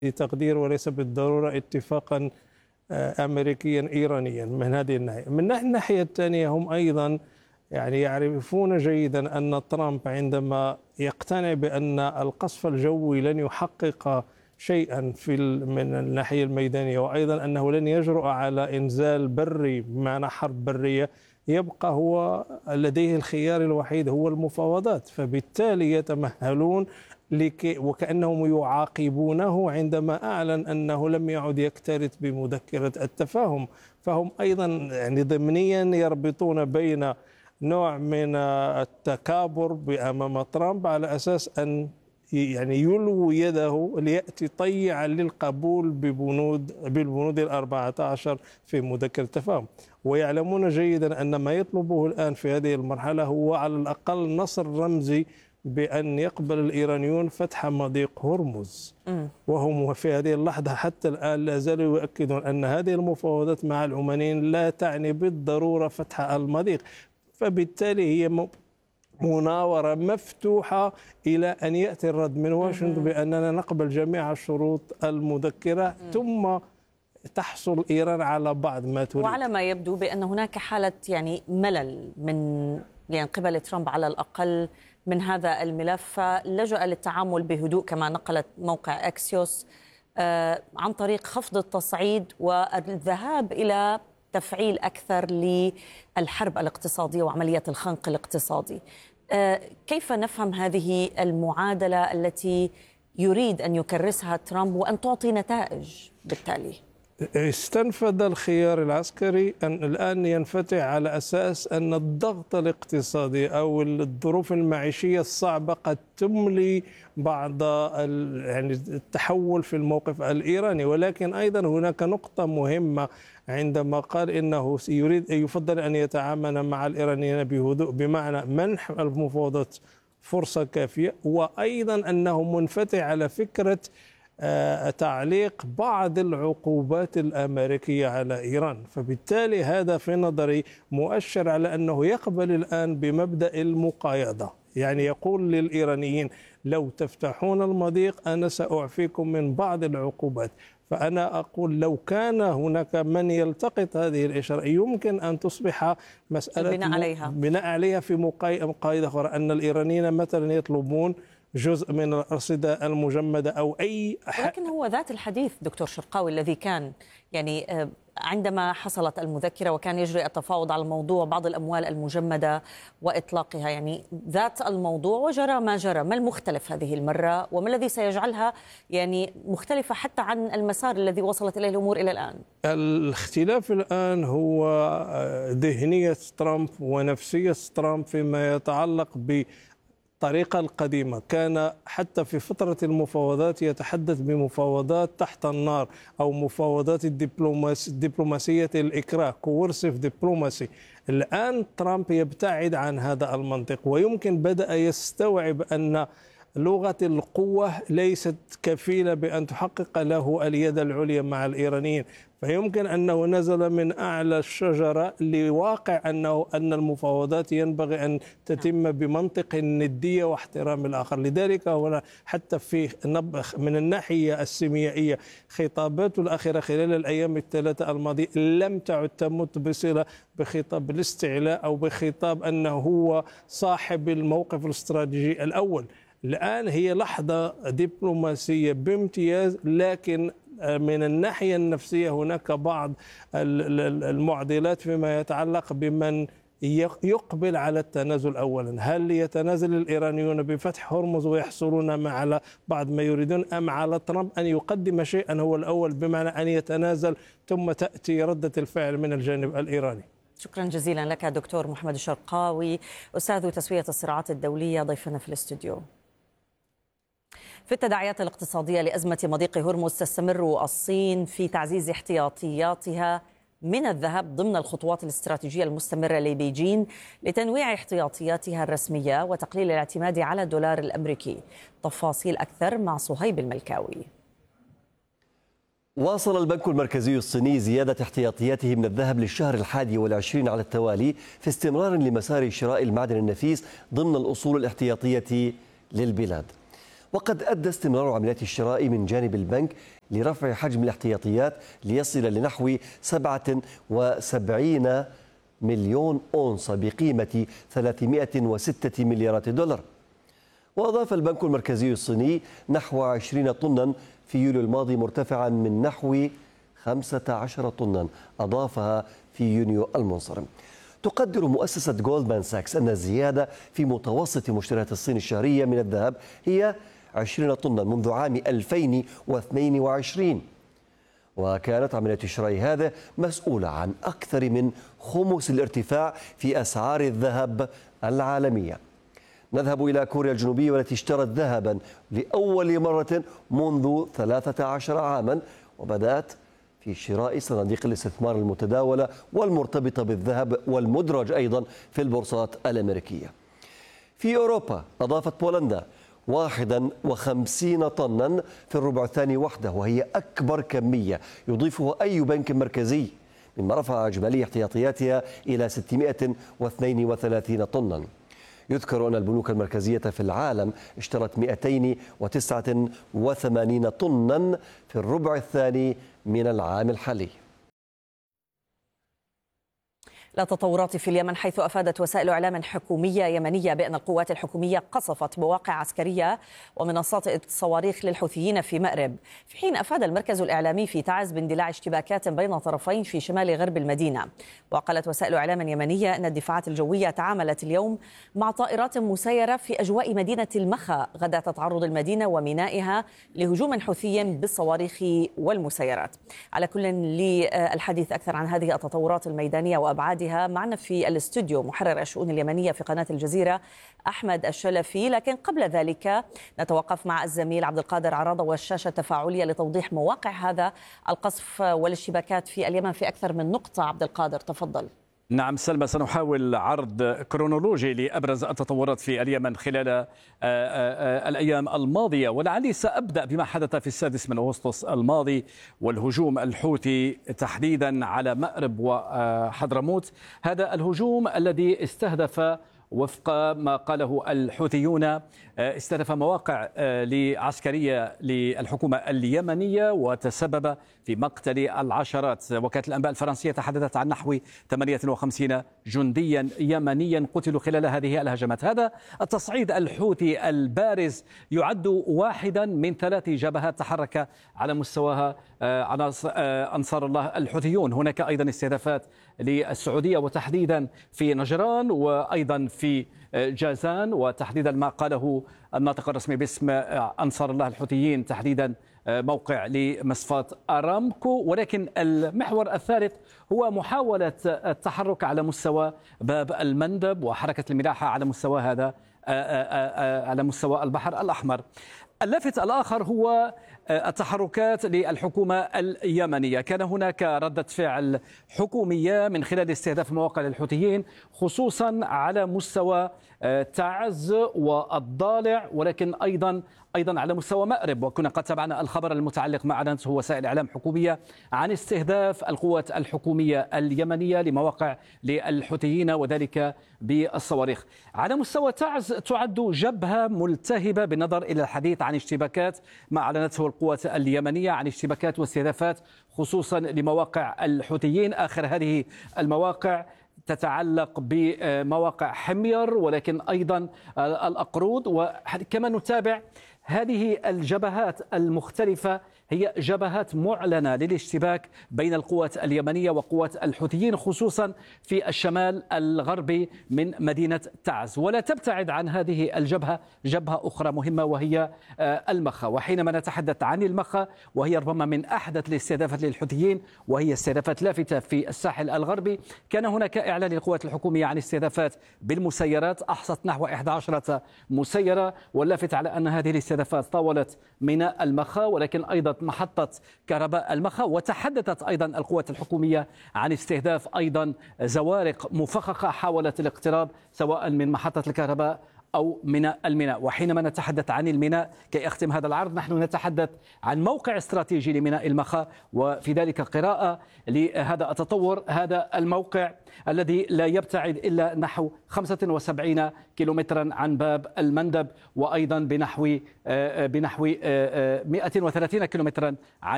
تقدير وليس بالضرورة اتفاقا أمريكيا إيرانيا من هذه الناحية. من الناحية الثانية هم أيضا يعرفون جيدا أن ترامب عندما يقتنع بأن القصف الجوي لن يحقق شيئا من الناحية الميدانية، وأيضا أنه لن يجرؤ على إنزال بري بمعنى حرب برية، يبقى هو لديه الخيار الوحيد هو المفاوضات. فبالتالي يتمهلون وكأنهم يعاقبونه عندما أعلن أنه لم يعد يكترث بمذكرة التفاهم. فهم أيضا ضمنيا يربطون بين نوع من التكابر أمام ترامب على أساس أن يلوي يده ليأتي طيعا للقبول بالبنود 14 في مذكرة التفاهم. ويعلمون جيدا أن ما يطلبه الآن في هذه المرحلة هو على الأقل نصر رمزي بأن يقبل الإيرانيون فتح مضيق هرمز. وهم في هذه اللحظة حتى الآن لا زالوا يؤكدون أن هذه المفاوضات مع العمانيين لا تعني بالضرورة فتح المضيق. فبالتالي هي مناورة مفتوحة إلى أن يأتي الرد من واشنطن بأننا نقبل جميع الشروط المذكرة ثم تحصل إيران على بعض ما تريد. وعلى ما يبدو بأن هناك حالة ملل من قبل ترامب على الأقل من هذا الملف، فلجأ للتعامل بهدوء كما نقلت موقع أكسيوس عن طريق خفض التصعيد والذهاب إلى تفعيل أكثر للحرب الاقتصادية وعملية الخنق الاقتصادي. كيف نفهم هذه المعادلة التي يريد أن يكرسها ترامب وأن تعطي نتائج بالتالي؟ استنفذ الخيار العسكري أن الآن ينفتح على أساس أن الضغط الاقتصادي أو الظروف المعيشية الصعبة قد تملي بعض التحول في الموقف الإيراني. ولكن أيضا هناك نقطة مهمة عندما قال إنه يفضل أن يتعامل مع الإيرانيين بهدوء، بمعنى منح المفاوضات فرصة كافية، وأيضا أنه منفتح على فكرة تعليق بعض العقوبات الأمريكية على إيران. فبالتالي هذا في نظري مؤشر على أنه يقبل الآن بمبدأ المقايضة، يقول للإيرانيين لو تفتحون المضيق أنا سأعفيكم من بعض العقوبات. فأنا أقول لو كان هناك من يلتقط هذه الإشارة يمكن أن تصبح مسألة بناء عليها في مقايضة أخرى، أن الإيرانيين مثلا يطلبون جزء من الأرصدة المجمدة أو أي ولكن هو ذات الحديث دكتور شرقاوي الذي كان عندما حصلت المذكرة وكان يجري التفاوض على الموضوع بعض الأموال المجمدة وإطلاقها، ذات الموضوع وجرى ما جرى. ما المختلف هذه المرة وما الذي سيجعلها مختلفة حتى عن المسار الذي وصلت إليه الأمور إلى الآن؟ الاختلاف الآن هو ذهنية ترامب ونفسية ترامب فيما يتعلق الطريقة القديمة. كان حتى في فترة المفاوضات يتحدث بمفاوضات تحت النار أو مفاوضات الدبلوماسية الإكراه كورسيف دبلوماسي. الآن ترامب يبتعد عن هذا المنطق ويمكن بدأ يستوعب أن لغة القوة ليست كفيلة بأن تحقق له اليد العليا مع الإيرانيين. فيمكن أنه نزل من أعلى الشجرة لواقع أن المفاوضات ينبغي أن تتم بمنطق الندية واحترام الآخر. لذلك هنا حتى من الناحية السيميائية خطاباته الأخيرة خلال الأيام الثلاثة الماضية لم تعد تمت بصلة بخطاب الاستعلاء أو بخطاب أنه هو صاحب الموقف الاستراتيجي الأول. الآن هي لحظة دبلوماسية بامتياز، لكن من الناحية النفسية هناك بعض المعضلات فيما يتعلق بمن يقبل على التنازل. أولا، هل يتنازل الإيرانيون بفتح هرمز ويحصلون على بعض ما يريدون، أم على ترامب أن يقدم شيئا هو الأول بمعنى أن يتنازل ثم تأتي ردة الفعل من الجانب الإيراني؟ شكرا جزيلا لك دكتور محمد الشرقاوي، أستاذ تسوية الصراعات الدولية، ضيفنا في الاستوديو. في التداعيات الاقتصادية لأزمة مضيق هرمز تستمر الصين في تعزيز احتياطياتها من الذهب ضمن الخطوات الاستراتيجية المستمرة لبيجين لتنويع احتياطياتها الرسمية وتقليل الاعتماد على الدولار الأمريكي. تفاصيل أكثر مع صهيب الملكاوي. واصل البنك المركزي الصيني زيادة احتياطياته من الذهب للشهر 21 على التوالي في استمرار لمسار شراء المعدن النفيس ضمن الأصول الاحتياطية للبلاد. وقد أدى استمرار عمليات الشراء من جانب البنك لرفع حجم الاحتياطيات ليصل لنحو 77 مليون أونصة بقيمة 306 مليارات دولار. وأضاف البنك المركزي الصيني نحو 20 طنا في يوليو الماضي، مرتفعا من نحو 15 طنا أضافها في يونيو المنصرم. تقدر مؤسسة جولدمان ساكس أن الزيادة في متوسط مشتريات الصين الشهرية من الذهب هي 20 طنا منذ عام 2022. وكانت عملية الشراء هذا مسؤولة عن أكثر من خمس الارتفاع في أسعار الذهب العالمية. نذهب إلى كوريا الجنوبية والتي اشترت ذهبا لأول مرة منذ 13 عاما، وبدأت في شراء صناديق الاستثمار المتداولة والمرتبطة بالذهب والمدرج أيضا في البورصات الأمريكية. في أوروبا أضافت بولندا 51 طنا في الربع الثاني وحده، وهي أكبر كمية يضيفها أي بنك مركزي، مما رفع إجمالي احتياطياتها إلى 632 طنا. يذكر أن البنوك المركزية في العالم اشترت 289 طنا في الربع الثاني من العام الحالي. لا تطورات في اليمن، حيث أفادت وسائل إعلام حكومية يمنية بأن القوات الحكومية قصفت مواقع عسكرية ومنصات صواريخ للحوثيين في مأرب، في حين أفاد المركز الإعلامي في تعز باندلاع اشتباكات بين طرفين في شمال غرب المدينة. وقالت وسائل إعلام يمنية أن الدفاعات الجوية تعاملت اليوم مع طائرات مسيرة في أجواء مدينة المخا غدا تعرض المدينة ومينائها لهجوم حوثي بالصواريخ والمسيرات. على كل، للحديث أكثر عن هذه التطورات الميدانية وأبعاد معنا في الاستوديو محرر الشؤون اليمنية في قناة الجزيرة أحمد الشلفي، لكن قبل ذلك نتوقف مع الزميل عبد القادر عراضة والشاشة التفاعلية لتوضيح مواقع هذا القصف والاشتباكات في اليمن في أكثر من نقطة. عبد القادر تفضل. نعم سلمى، سنحاول عرض كرونولوجي لأبرز التطورات في اليمن خلال الأيام الماضية، ولعلي سأبدأ بما حدث في 6 من أغسطس الماضي والهجوم الحوثي تحديدا على مأرب وحضرموت. هذا الهجوم الذي استهدف وفق ما قاله الحوثيون استهدف مواقع عسكرية للحكومة اليمنية وتسبب في مقتل العشرات. وكالة الأنباء الفرنسية تحدثت عن نحو 58 جنديا يمنيا قتلوا خلال هذه الهجمات. هذا التصعيد الحوثي البارز يعد واحدا من 3 جبهات تحرك على مستواها أنصار الله الحوثيون. هناك أيضا استهدافات للسعودية وتحديدا في نجران وأيضا في جازان، وتحديدا ما قاله الناطق الرسمي باسم أنصار الله الحوثيين تحديدا موقع لمصفاة أرامكو. ولكن المحور الثالث هو محاولة التحرك على مستوى باب المندب وحركة الملاحة على مستوى هذا على مستوى البحر الأحمر. اللافت الآخر هو التحركات للحكومة اليمنية. كان هناك ردة فعل حكومية من خلال استهداف مواقع الحوثيين خصوصا على مستوى تعز والضالع، ولكن أيضا على مستوى مأرب. وكنا قد تابعنا الخبر المتعلق مع أعلنته وسائل إعلام حكومية عن استهداف القوات الحكومية اليمنية لمواقع للحوثيين وذلك بالصواريخ. على مستوى تعز تعد جبهة ملتهبة بالنظر إلى الحديث عن اشتباكات ما أعلنته القوات اليمنية عن اشتباكات واستهدافات خصوصا لمواقع الحوثيين. آخر هذه المواقع تتعلق بمواقع حمير ولكن أيضا الأقرود. وكما نتابع هذه الجبهات المختلفة هي جبهات معلنة للاشتباك بين القوات اليمنية وقوات الحوثيين خصوصا في الشمال الغربي من مدينة تعز. ولا تبتعد عن هذه الجبهة جبهة أخرى مهمة وهي المخا. وحينما نتحدث عن المخا وهي ربما من أحدث الاستهدافات للحوثيين وهي استهدافات لافتة في الساحل الغربي، كان هناك إعلان للقوات الحكومية عن استهدافات بالمسيرات أحصت نحو 11 مسيرة، واللافت على أن هذه الاستهدافات طاولت ميناء المخا ولكن أيضا محطة كهرباء المخا. وتحدثت أيضا القوات الحكومية عن استهداف أيضا زوارق مفخخة حاولت الاقتراب سواء من محطة الكهرباء أو ميناء الميناء. وحينما نتحدث عن الميناء كي أختم هذا العرض، نحن نتحدث عن موقع استراتيجي لميناء المخا، وفي ذلك قراءة لهذا التطور. هذا الموقع الذي لا يبتعد إلا نحو 75 كيلومترا عن باب المندب، وأيضا بنحو 130 كيلومترا عن